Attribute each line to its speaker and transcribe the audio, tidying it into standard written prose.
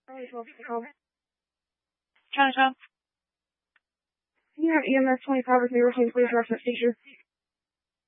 Speaker 1: Chinatown.
Speaker 2: Can you have EMS 25 with me, please reference teacher?